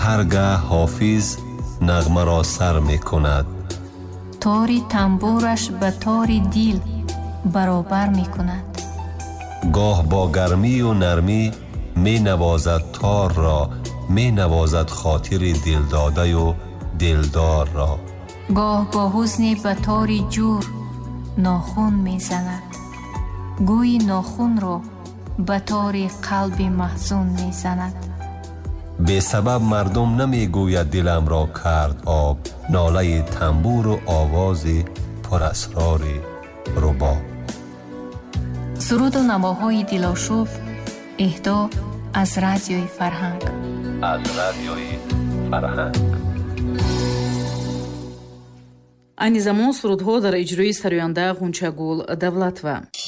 هرگاه حافظ نغمه را سر می کند، تاری تنبورش به تاری دیل برابر می کند. گاه با گرمی و نرمی می نوازد تار را، می نوازد خاطر دلداده و دلدار را. گاه با حزن به تاری جور ناخون می زند، گوی ناخون را به تاری قلب محزون می زند. به سبب مردم نمی گوید دلم را کرد آب، ناله تنبور و آواز پر اسرار رباب. سرود و نواهای دلاشوب اهدا از رادیوی فرهنگ. از رادیوی فرهنگ. айни замон сурудҳо дар иҷрои сароянда ғунчагул давлатова.